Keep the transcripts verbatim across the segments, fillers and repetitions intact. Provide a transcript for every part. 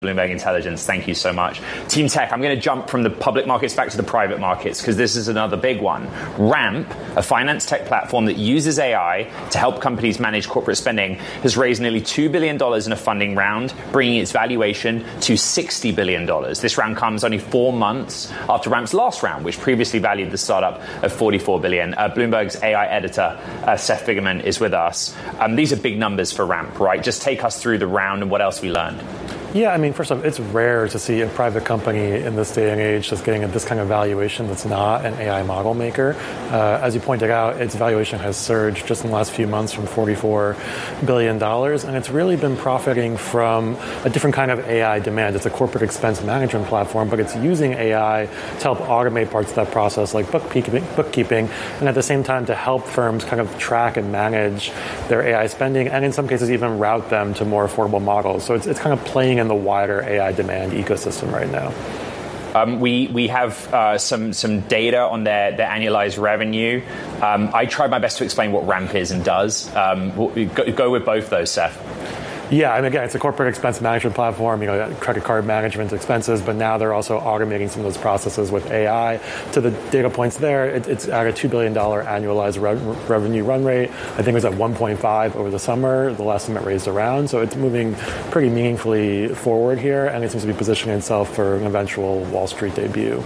Bloomberg Intelligence. Thank you so much. Team Tech, I'm going to jump from the public markets back to the private markets because this is another big one. Ramp, a finance tech platform that uses A I to help companies manage corporate spending, has raised nearly two billion dollars in a funding round, bringing its valuation to sixty billion dollars. This round comes only four months after Ramp's last round, which previously valued the startup at forty-four billion dollars. Uh, Bloomberg's A I editor, uh, Seth Figerman, is with us. Um, these are big numbers for Ramp, right? Just take us through the round and what else we learned. Yeah, I mean, first off, it's rare to see a private company in this day and age that's getting this kind of valuation that's not an A I model maker. Uh, as you pointed out, its valuation has surged just in the last few months from forty-four billion dollars, and it's really been profiting from a different kind of A I demand. It's a corporate expense management platform, but it's using A I to help automate parts of that process, like bookkeeping, bookkeeping, and at the same time to help firms kind of track and manage their A I spending, and in some cases even route them to more affordable models. So it's, it's kind of playing in the wider A I demand ecosystem right now. Um, we we have uh, some some data on their, their annualized revenue. Um, I tried my best to explain what Ramp is and does. Um, go, go with both those, Seth. Yeah, and again, it's a corporate expense management platform, you know, credit card management expenses, but now they're also automating some of those processes with A I. To the data points there, it, it's at a two billion dollars annualized re- revenue run rate. I think it was at one point five over the summer, the last time it raised around. So it's moving pretty meaningfully forward here, and it seems to be positioning itself for an eventual Wall Street debut.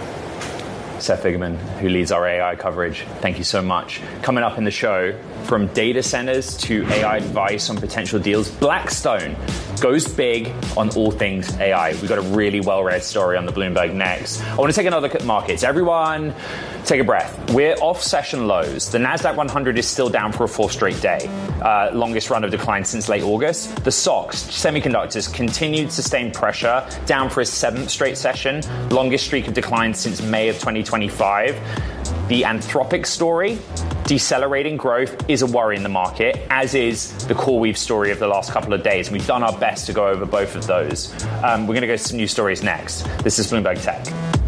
Seth Figerman, who leads our A I coverage. Thank you so much. Coming up in the show, from data centers to A I advice on potential deals, Blackstone goes big on all things A I. We've got a really well-read story on the Bloomberg next. I want to take another look at markets. Everyone, take a breath. We're off session lows. The NASDAQ one hundred is still down for a fourth straight day. Uh, longest run of decline since late August. The S O X, semiconductors, continued sustained pressure, down for a seventh straight session. Longest streak of decline since May of twenty twenty-five. The Anthropic story, decelerating growth, is a worry in the market, as is the CoreWeave story of the last couple of days. We've done our best to go over both of those. Um, we're going to go to some news stories next. This is Bloomberg Tech.